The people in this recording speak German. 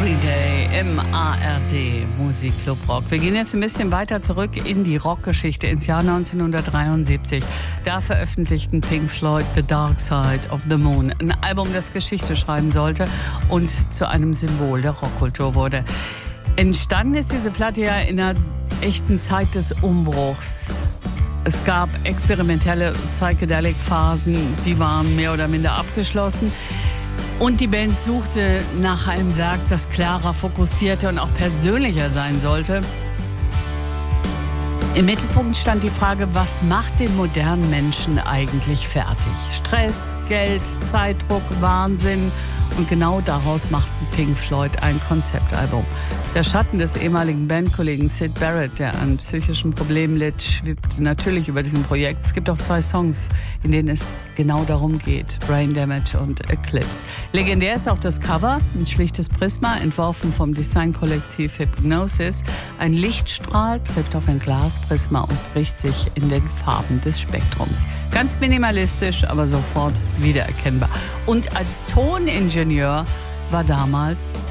Green Day im ARD Musikclub Rock. Wir gehen jetzt ein bisschen weiter zurück in die Rockgeschichte, ins Jahr 1973. Da veröffentlichten Pink Floyd The Dark Side of the Moon, ein Album, das Geschichte schreiben sollte und zu einem Symbol der Rockkultur wurde. Entstanden ist diese Platte ja in einer echten Zeit des Umbruchs. Es gab experimentelle Psychedelic-Phasen, die waren mehr oder minder abgeschlossen. Und die Band suchte nach einem Werk, das klarer, fokussierter und auch persönlicher sein sollte. Im Mittelpunkt stand die Frage, was macht den modernen Menschen eigentlich fertig? Stress, Geld, Zeitdruck, Wahnsinn. Und genau daraus machten Pink Floyd ein Konzeptalbum. Der Schatten des ehemaligen Bandkollegen Syd Barrett, der an psychischen Problemen litt, schwebte natürlich über diesem Projekt. Es gibt auch 2 Songs, in denen es genau darum geht. Brain Damage und Eclipse. Legendär ist auch das Cover, ein schlichtes Prisma, entworfen vom Designkollektiv Hypnosis. Ein Lichtstrahl trifft auf ein Glasprisma und bricht sich in den Farben des Spektrums. Ganz minimalistisch, aber sofort wiedererkennbar. Und als Toningenieur war damals